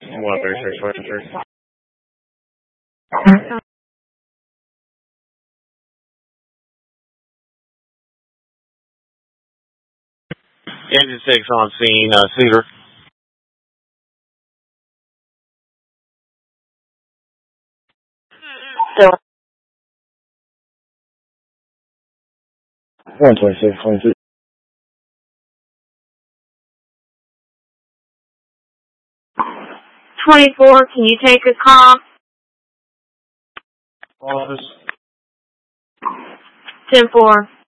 136, 136. Engine 6 on scene, Cedar. So 126, 26. 24, can you take a call? Office. 10-4.